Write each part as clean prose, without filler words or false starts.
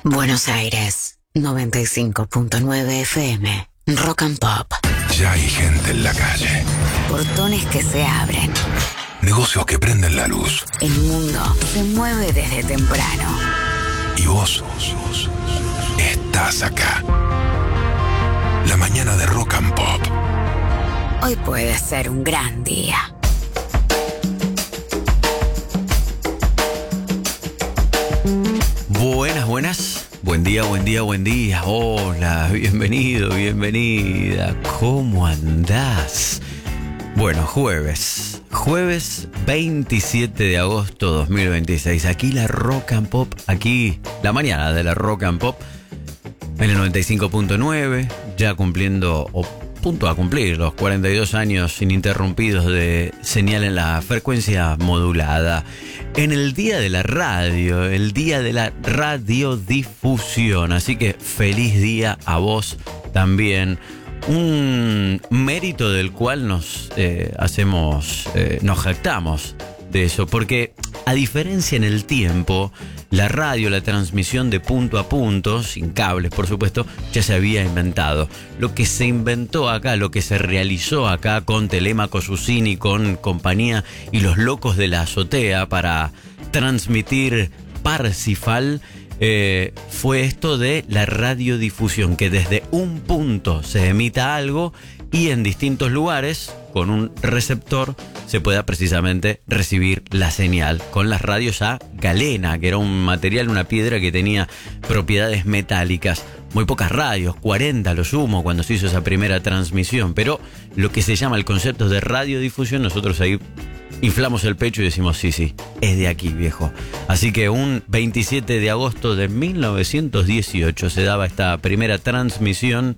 Buenos Aires, 95.9 FM, Rock and Pop. Ya hay gente en la calle. Portones que se abren. Negocios que prenden la luz. El mundo se mueve desde temprano. Y vos estás acá. La mañana de Rock and Pop. Hoy puede ser un gran día. Buenas. Buen día. Hola, bienvenido, bienvenida. ¿Cómo andás? Bueno, jueves 27 de agosto 2026. Aquí la Rock and Pop, aquí la mañana de la Rock and Pop en el 95.9, ya cumpliendo o punto a cumplir los 42 años ininterrumpidos de señal en la frecuencia modulada. En el día de la radio, el día de la radiodifusión. Así que feliz día a vos también. Un mérito del cual nos jactamos de eso, porque a diferencia en el tiempo, la radio, la transmisión de punto a punto, sin cables por supuesto, ya se había inventado. Lo que se inventó acá, lo que se realizó acá con Telemaco Susini, con compañía y los locos de la azotea para transmitir Parsifal, fue esto de la radiodifusión, que desde un punto se emita algo y en distintos lugares, con un receptor, se pueda precisamente recibir la señal. Con las radios a galena, que era un material, una piedra que tenía propiedades metálicas. Muy pocas radios, 40 lo sumo, cuando se hizo esa primera transmisión. Pero lo que se llama el concepto de radiodifusión, nosotros ahí inflamos el pecho y decimos sí, es de aquí, viejo. Así que un 27 de agosto de 1918 se daba esta primera transmisión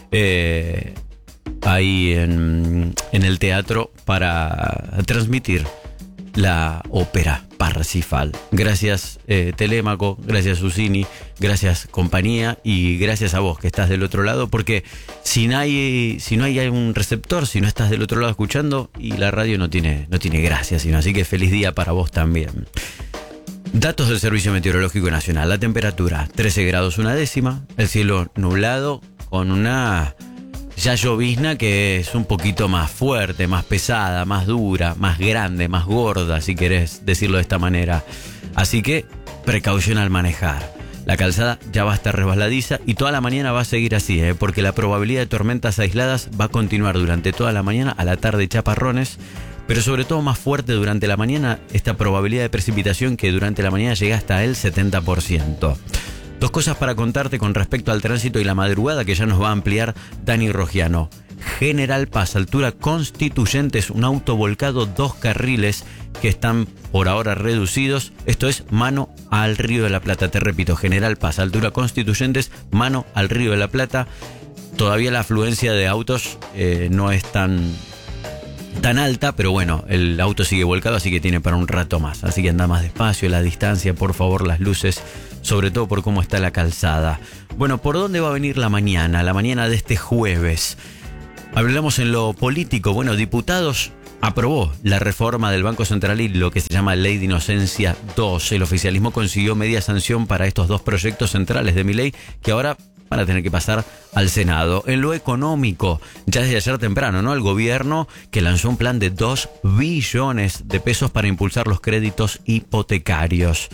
ahí en el teatro para transmitir la ópera Parsifal. Gracias Telemaco, gracias Susini, gracias compañía y gracias a vos que estás del otro lado, porque si no hay un receptor, si no estás del otro lado escuchando, y la radio no tiene gracia, sino. Así que feliz día para vos también. Datos del Servicio Meteorológico Nacional. La temperatura 13 grados una décima, el cielo nublado con una ya llovizna que es un poquito más fuerte, más pesada, más dura, más grande, más gorda, si querés decirlo de esta manera. Así que precaución al manejar. La calzada ya va a estar resbaladiza y toda la mañana va a seguir así, porque la probabilidad de tormentas aisladas va a continuar durante toda la mañana, a la tarde chaparrones, pero sobre todo más fuerte durante la mañana esta probabilidad de precipitación, que durante la mañana llega hasta el 70%. Dos cosas para contarte con respecto al tránsito y la madrugada que ya nos va a ampliar Dani Rogiano. General Paz, altura Constituyentes, un auto volcado, 2 carriles que están por ahora reducidos. Esto es mano al Río de la Plata. Te repito, General Paz, altura Constituyentes, mano al Río de la Plata. Todavía la afluencia de autos no es tan alta, pero bueno, el auto sigue volcado, así que tiene para un rato más. Así que anda más despacio, la distancia, por favor, las luces, sobre todo por cómo está la calzada. Bueno, ¿por dónde va a venir la mañana? La mañana de este jueves. Hablamos en lo político. Bueno, diputados aprobó la reforma del Banco Central y lo que se llama Ley de Inocencia 2. El oficialismo consiguió media sanción para estos dos proyectos centrales de mi ley, que ahora van a tener que pasar al Senado. En lo económico, ya desde ayer temprano, ¿no? El gobierno que lanzó un plan de 2 billones de pesos para impulsar los créditos hipotecarios.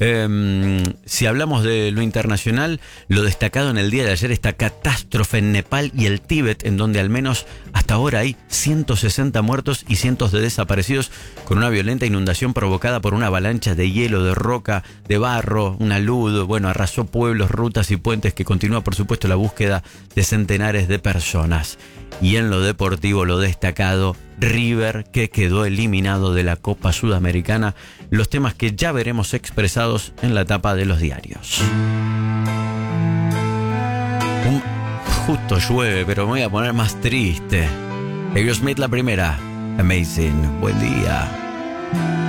Si hablamos de lo internacional, lo destacado en el día de ayer, esta catástrofe en Nepal y el Tíbet, en donde al menos hasta ahora hay 160 muertos y cientos de desaparecidos, con una violenta inundación provocada por una avalancha de hielo, de roca, de barro, un alud. Bueno, arrasó pueblos, rutas y puentes, que continúa por supuesto la búsqueda de centenares de personas. Y en lo deportivo, lo destacado, River, que quedó eliminado de la Copa Sudamericana. Los temas que ya veremos expresados en la tapa de los diarios. Justo llueve, pero me voy a poner más triste. Aerosmith la primera. Amazing. Buen día.